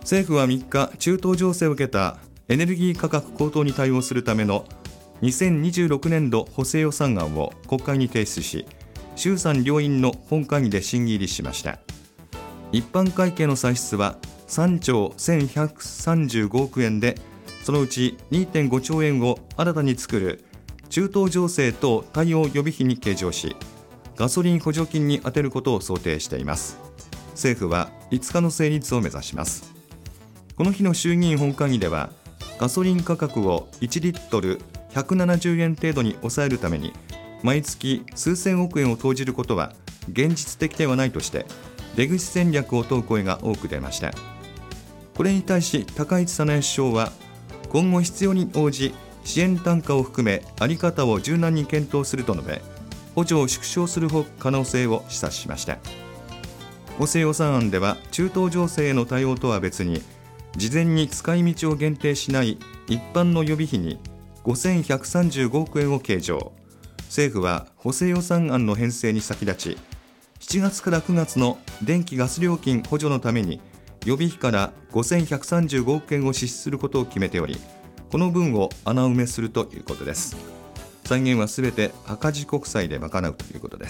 政府は3日、中東情勢を受けたエネルギー価格高騰に対応するための2026年度補正予算案を国会に提出し、衆参両院の本会議で審議入りしました。一般会計の歳出は3兆1135億円で、そのうち 2.5 兆円を新たに作る中東情勢等対応予備費に計上し、ガソリン補助金に充てることを想定しています。政府は5日の成立を目指します。この日の衆議院本会議では、ガソリン価格を1リットル170円程度に抑えるために毎月数千億円を投じることは現実的ではないとして、出口戦略を問う声が多く出ました。これに対し高市早苗首相は、今後必要に応じ支援単価を含め在り方を柔軟に検討すると述べ、補助を縮小する可能性を示唆しました。補正予算案では、中東情勢への対応とは別に事前に使い道を限定しない一般の予備費に5135億円を計上。政府は補正予算案の編成に先立ち、7月から9月の電気・ガス料金補助のために予備費から5135億円を支出することを決めており、この分を穴埋めするということです。財源はすべて赤字国債で賄うということです。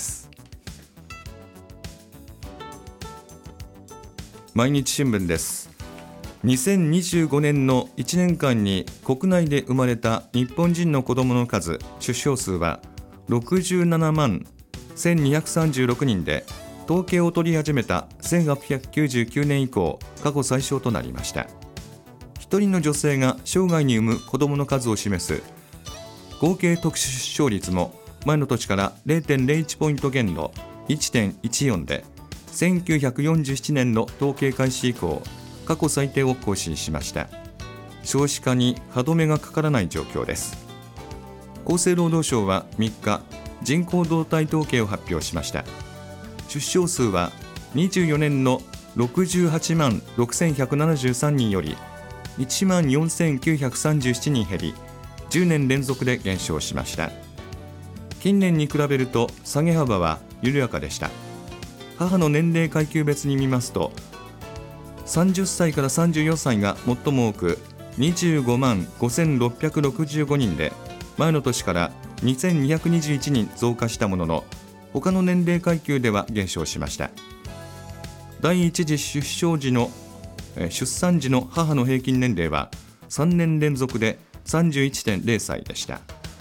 毎日新聞です。2025年の1年間に国内で生まれた日本人の子どもの数、出生数は67万1236人で、統計を取り始めた1899年以降過去最少となりました。一人の女性が生涯に産む子どもの数を示す合計特殊出生率も前の年から 0.01 ポイント減の 1.14 で、1947年の統計開始以降過去最低を更新しました。少子化に歯止めがかからない状況です。厚生労働省は3日、人口動態統計を発表しました。出生数は24年の68万6173人より1万4937人減り、10年連続で減少しました。近年に比べると下げ幅は緩やかでした。母の年齢階級別に見ますと、30歳から34歳が最も多く25万5665人で、前の年から2221人増加したものの、他の年齢階級では減少しました。第一次出産時の母の平均年齢は3年連続で 31.0 歳でした。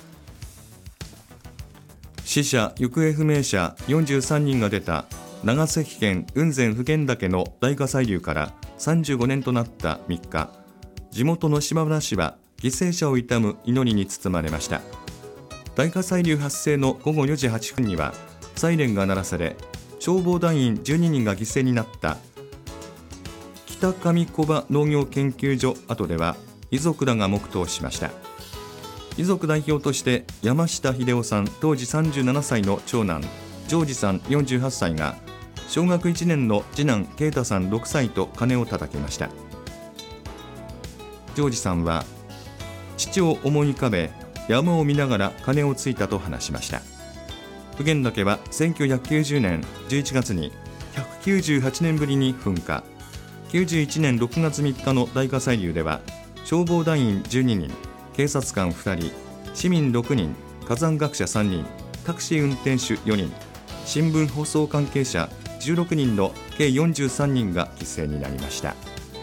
死者・行方不明者43人が出た長崎県雲仙普賢岳の大火砕流から35年となった3日、地元の島原市は犠牲者を悼む祈りに包まれました。大火砕流発生の午後4時8分にはサイレンが鳴らされ、消防団員12人が犠牲になった北上古場農業研究所跡では遺族らが黙祷しました。遺族代表として山下秀夫さん当時37歳の長男、ジョージさん48歳が小学1年の次男啓太さん6歳と鐘を叩きました。ジョージさんは父を思い浮かべ山を見ながら鐘をついたと話しました。普賢岳は1990年11月に198年ぶりに噴火、91年6月3日の大火砕流では消防団員12人、警察官2人、市民6人、火山学者3人、タクシー運転手4人、新聞放送関係者16人の計43人が犠牲になりました。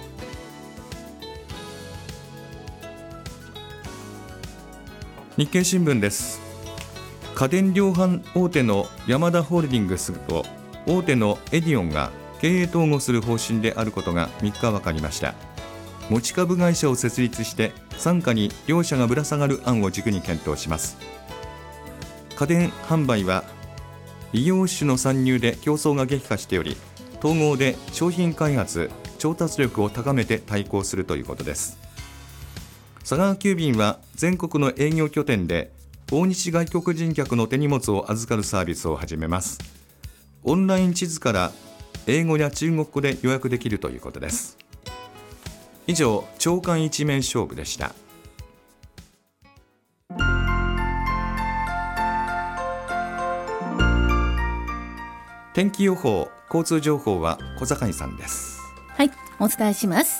日経新聞です。家電量販大手のヤマダホールディングスと大手のエディオンが経営統合する方針であることが3日分かりました。持ち株会社を設立して傘下に両社がぶら下がる案を軸に検討します。家電販売は異業種の参入で競争が激化しており、統合で商品開発・調達力を高めて対抗するということです。佐川急便は全国の営業拠点で訪日外国人客の手荷物を預かるサービスを始めます。オンライン地図から英語や中国語で予約できるということです。以上、朝刊一面勝負でした。天気予報、交通情報は小坂井さんです。 はい、お伝えします。